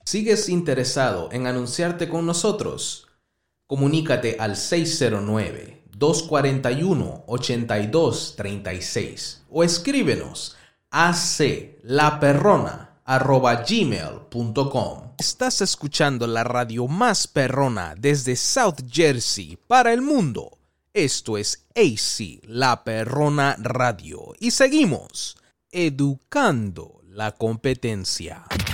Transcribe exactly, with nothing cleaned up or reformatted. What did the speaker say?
¿Sigues interesado en anunciarte con nosotros? Comunícate al seis cero nueve, dos cuatro uno, ocho dos tres seis o escríbenos a aclaperrona arroba gmail punto com. Estás escuchando la radio más perrona desde South Jersey para el mundo. Esto es A C, La Perrona Radio. Y seguimos educando la competencia.